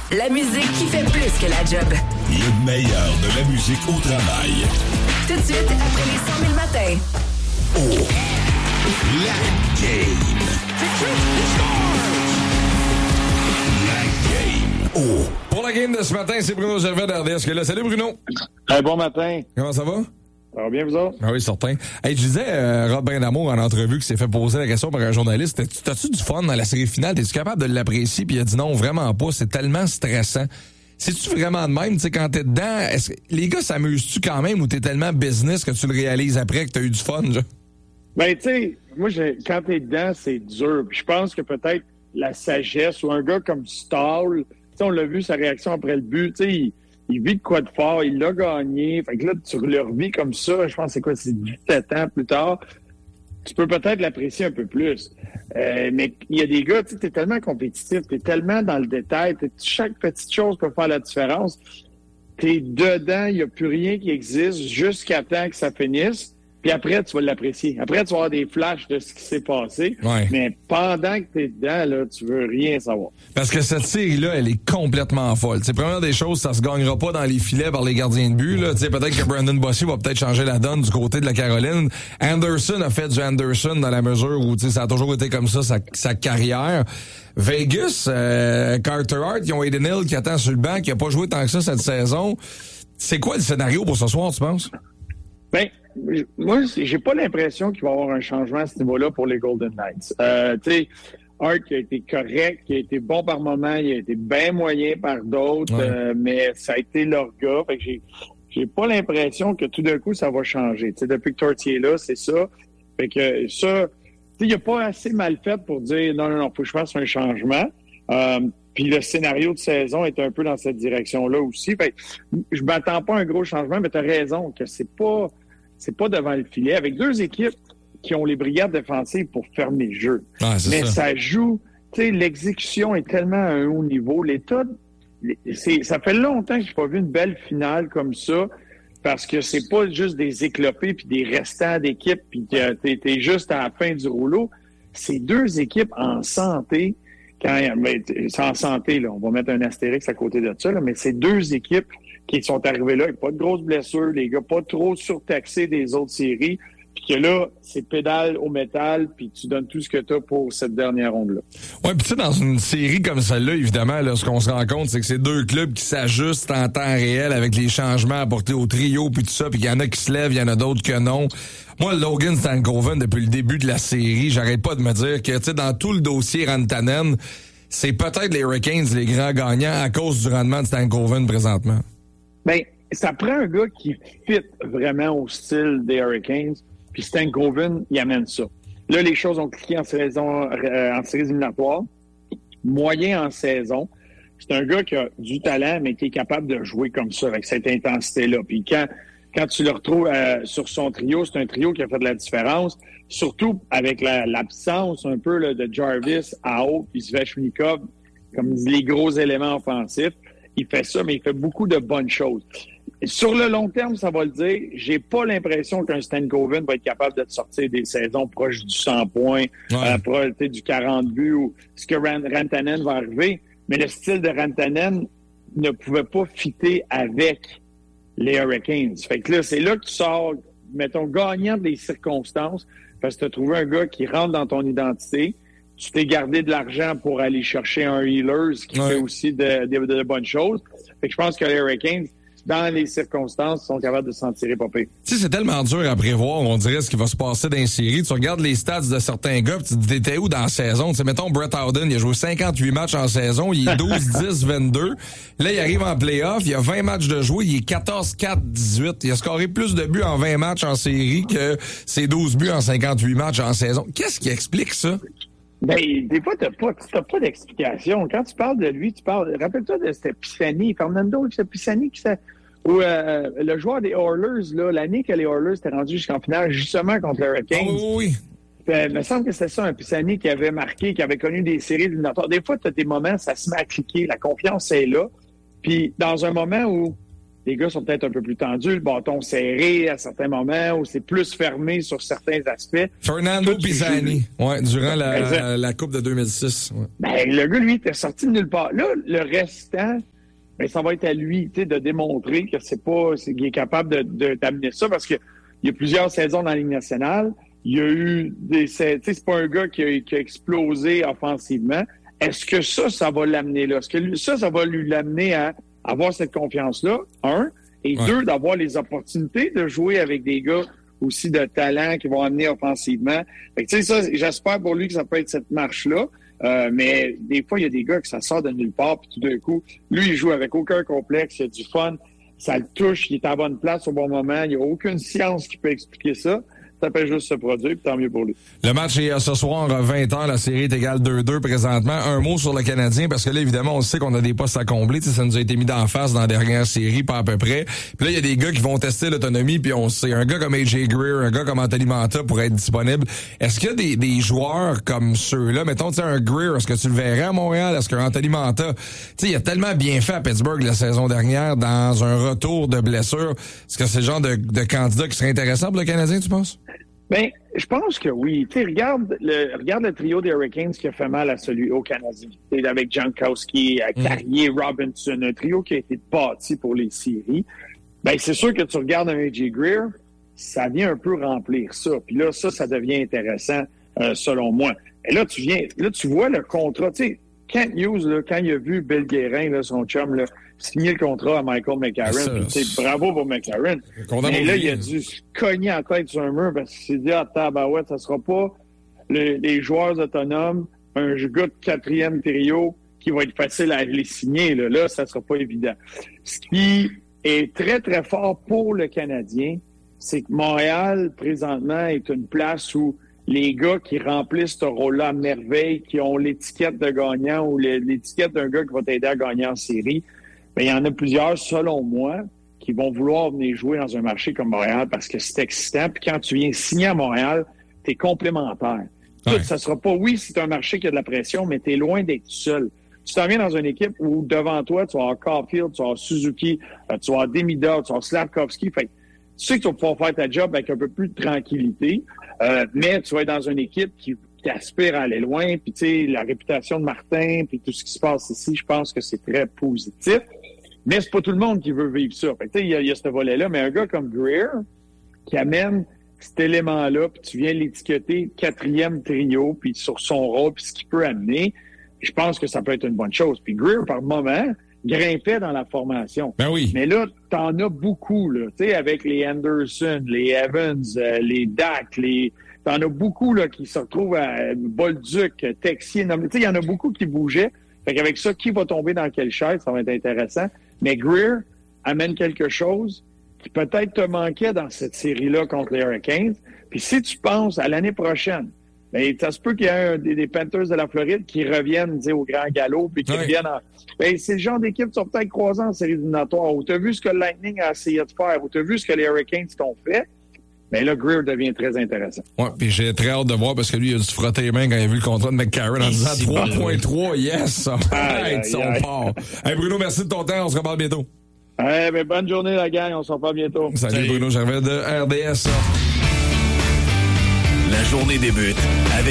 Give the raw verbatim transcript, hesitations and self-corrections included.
La musique qui fait plus que la job. Le meilleur de la musique au travail. Tout de suite, après les cent mille matins. Oh, la game. La game. Oh. Pour la game de ce matin, c'est Bruno Gervais d'R D S qui est là. Salut Bruno. Hey, bon matin. Comment ça va? Ça va bien, vous autres? Ah oui, certain. Hey, je disais, euh, Rob Brindamour, en entrevue, qui s'est fait poser la question par un journaliste, t'as-tu du fun dans la série finale? T'es-tu capable de l'apprécier? Puis il a dit non, vraiment pas. C'est tellement stressant. C'est-tu vraiment de même? Tu sais, quand t'es dedans, est-ce que les gars s'amusent-tu quand même ou t'es tellement business que tu le réalises après que t'as eu du fun, genre? Ben, tu sais, moi, j'ai, quand t'es dedans, c'est dur. Puis je pense que peut-être la sagesse ou un gars comme Stahl, tu sais, on l'a vu, sa réaction après le but, tu sais, il, il vit de quoi de fort, il l'a gagné. Fait que là, tu le revis comme ça, je pense que c'est quoi, c'est dix-sept ans plus tard. Tu peux peut-être l'apprécier un peu plus. Euh, mais il y a des gars, tu sais, t'es tellement compétitif, t'es tellement dans le détail, t'es, chaque petite chose peut faire la différence. T'es dedans, il n'y a plus rien qui existe jusqu'à temps que ça finisse. Puis après, tu vas l'apprécier. Après, tu vas avoir des flashs de ce qui s'est passé. Ouais. Mais pendant que tu es dedans, là, tu veux rien savoir. Parce que cette série-là, elle est complètement folle. T'sais, première des choses, ça se gagnera pas dans les filets par les gardiens de but. Là. Peut-être que Brandon Bossy va peut-être changer la donne du côté de la Caroline. Anderson a fait du Anderson dans la mesure où ça a toujours été comme ça, sa, sa carrière. Vegas, euh, Carter Hart, ils ont Aiden Hill qui attend sur le banc, qui a pas joué tant que ça cette saison. C'est quoi le scénario pour ce soir, tu penses? Ben, moi, j'ai pas l'impression qu'il va y avoir un changement à ce niveau-là pour les Golden Knights. Euh, tu sais, Hart qui a été correct, qui a été bon par moments, il a été bien moyen par d'autres, ouais. euh, mais ça a été leur gars. Fait que j'ai, j'ai pas l'impression que tout d'un coup, ça va changer. Tu sais, depuis que Tortier est là, c'est ça. Fait que ça, tu sais, il a pas assez mal fait pour dire non, non, non, faut que je fasse un changement. Euh, Puis le scénario de saison est un peu dans cette direction-là aussi. Fait que je m'attends pas à un gros changement, mais tu as raison que c'est pas c'est pas devant le filet. Avec deux équipes qui ont les brigades défensives pour fermer le jeu. Ah, mais ça. ça joue, tu sais, l'exécution est tellement à un haut niveau. L'état, c'est, ça fait longtemps que j'ai pas vu une belle finale comme ça, parce que c'est pas juste des éclopés puis des restants d'équipes puis que t'es, t'es juste à la fin du rouleau. C'est deux équipes en santé. Quand, ben, c'est en santé, là, on va mettre un astérix à côté de ça, là, mais c'est deux équipes qui sont arrivées là avec pas de grosses blessures, les gars pas trop surtaxés des autres séries, puis que là, c'est pédale au métal, puis tu donnes tout ce que tu as pour cette dernière ronde-là. Ouais, puis tu sais, dans une série comme celle-là, évidemment, là, ce qu'on se rend compte, c'est que c'est deux clubs qui s'ajustent en temps réel avec les changements apportés au trio, puis tout ça, puis qu'il y en a qui se lèvent, il y en a d'autres que non. Moi, Logan Stankoven, depuis le début de la série, j'arrête pas de me dire que, tu sais, dans tout le dossier Rantanen, c'est peut-être les Hurricanes les grands gagnants à cause du rendement de Stankoven présentement. Bien, ça prend un gars qui fit vraiment au style des Hurricanes, puis Stankoven, il amène ça. Là, les choses ont cliqué en saison, euh, en séries éliminatoires, moyen en saison. C'est un gars qui a du talent, mais qui est capable de jouer comme ça, avec cette intensité-là. Puis quand Quand tu le retrouves euh, sur son trio, c'est un trio qui a fait de la différence, surtout avec la, l'absence un peu là, de Jarvis, Ao puis Svechnikov, comme les gros éléments offensifs. Il fait ça, mais il fait beaucoup de bonnes choses. Sur le long terme, ça va le dire, j'ai pas l'impression qu'un Stankoven va être capable de te sortir des saisons proches du cent points, ouais. euh, proche du quarante buts, ou ce que Rantanen va arriver. Mais le style de Rantanen ne pouvait pas fitter avec les Hurricanes. Fait que là, c'est là que tu sors, mettons, gagnant des circonstances, parce que tu as trouvé un gars qui rentre dans ton identité. Tu t'es gardé de l'argent pour aller chercher un healer, ce qui ouais. fait aussi de, de, de bonnes choses. Fait que je pense que les Hurricanes, dans les circonstances, sont capables de s'en tirer pas pire. Tu sais, c'est tellement dur à prévoir, on dirait, ce qui va se passer dans les séries. Tu regardes les stats de certains gars, tu te dis, t'étais où dans la saison? Tu sais, mettons, Brett Howden, il a joué cinquante-huit matchs en saison, il est douze dix vingt-deux. Là, il arrive en play-off, il a vingt matchs de jouer, il est quatorze quatre dix-huit. Il a scoré plus de buts en vingt matchs en série que ses douze buts en cinquante-huit matchs en saison. Qu'est-ce qui explique ça? Ben, des fois, t'as pas, t'as pas d'explication. Quand tu parles de lui, tu parles, rappelle-toi de cet Pisani, Fernando Pisani qui s'est, ou euh, le joueur des Oilers, là, l'année que les Oilers étaient rendus jusqu'en finale, justement contre les Hurricanes. Oh, oui. Il me semble que c'était ça, un Pisani qui avait marqué, qui avait connu des séries éliminatoires. Des fois, tu as des moments, ça se met à cliquer, la confiance est là. Puis, dans un moment où les gars sont peut-être un peu plus tendus, le bâton serré à certains moments, ou c'est plus fermé sur certains aspects. Fernando Pisani, ouais, durant la, la Coupe de deux mille six. Ouais. Ben, le gars, lui, était sorti de nulle part. Là, le restant, ben, ça va être à lui, tu sais, de démontrer que c'est pas, c'est, qu'il est capable de, de, d'amener ça, parce que il y a plusieurs saisons dans la Ligue nationale. Il y a eu des, tu sais, c'est pas un gars qui a, qui a explosé offensivement. Est-ce que ça, ça va l'amener là? Est-ce que lui, ça, ça va lui l'amener à avoir cette confiance-là, un, et ouais. deux, d'avoir les opportunités de jouer avec des gars aussi de talent qui vont amener offensivement. Fait que, tu sais, ça, j'espère pour lui que ça peut être cette marche-là, euh, mais des fois, il y a des gars que ça sort de nulle part, puis tout d'un coup, lui, il joue avec aucun complexe, il a du fun, ça le touche, il est à la bonne place au bon moment, il n'y a aucune science qui peut expliquer ça. Ça peut juste se produire, puis tant mieux pour lui. Le match est ce soir à vingt heures, la série est égale deux deux présentement. Un mot sur le Canadien, parce que là, évidemment, on sait qu'on a des postes à combler. T'sais, ça nous a été mis d'en face dans la dernière série, pas à peu près. Puis là, il y a des gars qui vont tester l'autonomie, puis on sait, un gars comme A J Greer, un gars comme Anthony Manta pourrait être disponible. Est-ce qu'il y a des, des joueurs comme ceux-là, mettons, tu sais, un Greer, est-ce que tu le verrais à Montréal? Est-ce qu'un Anthony Manta, tu sais, il a tellement bien fait à Pittsburgh la saison dernière dans un retour de blessure. Est-ce que c'est le genre de, de candidat qui serait intéressant pour le Canadien, tu penses? Ben, je pense que oui. Tu sais, regarde le, regarde le trio des Hurricanes qui a fait mal à celui au Canadien. Tu sais, avec Jankowski, mm. Carrier, Robinson, un trio qui a été bâti pour les séries. Ben, c'est sûr que tu regardes un A J Greer, ça vient un peu remplir ça. Puis là, ça, ça devient intéressant, euh, selon moi. Et là, tu viens, là, tu vois le contrat. Tu sais, Kent Hughes, là, quand il a vu Bill Guérin, là, son chum, là, signer le contrat à Michael McLaren. Puis, bravo pour McLaren. Mais là, il a dû se cogner en tête sur un mur parce qu'il s'est dit, ah, tabarouette, ça sera pas le, les joueurs autonomes, un gars de quatrième trio qui va être facile à les signer. Là, là ça sera pas évident. Ce qui est très, très fort pour le Canadien, c'est que Montréal, présentement, est une place où les gars qui remplissent ce rôle-là à merveille, qui ont l'étiquette de gagnant ou l'étiquette d'un gars qui va t'aider à gagner en série, bien, il y en a plusieurs, selon moi, qui vont vouloir venir jouer dans un marché comme Montréal parce que c'est excitant. Puis quand tu viens signer à Montréal, t'es complémentaire. Ouais. Tout, ça sera pas, oui, c'est un marché qui a de la pression, mais t'es loin d'être seul. Tu t'en viens dans une équipe où devant toi, tu vas avoir Caulfield, tu vas avoir Suzuki, euh, tu vas avoir Demida, tu vas avoir Slavkovski. Fait tu sais que tu vas pouvoir faire ta job avec un peu plus de tranquillité, euh, mais tu vas être dans une équipe qui, qui aspire à aller loin. Puis tu sais, la réputation de Martin, puis tout ce qui se passe ici, je pense que c'est très positif. Mais c'est pas tout le monde qui veut vivre ça. Fait que, il y a, il y a ce volet-là, mais un gars comme Greer, qui amène cet élément-là, puis tu viens l'étiqueter quatrième trio, puis sur son rôle, puis ce qu'il peut amener, je pense que ça peut être une bonne chose. Puis Greer, par moment, grimpait dans la formation. Ben oui. Mais là, t'en as beaucoup, là, tu sais, avec les Anderson, les Evans, euh, les Dak, les... T'en as beaucoup, là, qui se retrouvent à Bolduc, Texier, tu sais, il y en a beaucoup qui bougeaient. Fait qu'avec ça, qui va tomber dans quelle chaise, ça va être intéressant. Mais Greer amène quelque chose qui peut-être te manquait dans cette série-là contre les Hurricanes. Puis si tu penses à l'année prochaine, ben, ça se peut qu'il y ait un des, des Panthers de la Floride qui reviennent au grand galop puis qui oui. reviennent en... Ben, c'est le genre d'équipe qui sont peut-être croisés en série éliminatoire. Ou tu as vu ce que le Lightning a essayé de faire, ou tu as vu ce que les Hurricanes t'ont fait. Mais là, Greer devient très intéressant. Ouais, puis j'ai très hâte de voir parce que lui, il a dû se frotter les mains quand il a vu le contrat de McCarron en disant trois virgule trois, yes! Arrête son part. Hey Bruno, merci de ton temps, on se reparle bientôt. Hey, ben, bonne journée la gang, on se reparle bientôt. Salut, Salut. Bruno Gervais de R D S. La journée débute avec